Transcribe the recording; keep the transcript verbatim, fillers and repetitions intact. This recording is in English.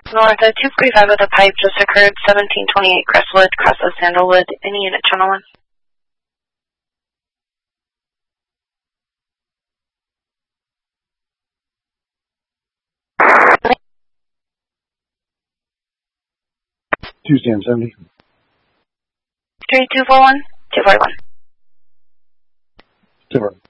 North, a two forty-five with a pipe just occurred, seventeen twenty-eight Crestwood, Crestwood, Sandalwood. Any unit, channel one? Tuesday, I'm seventy. three two four one, two forty-one. Two forty-one.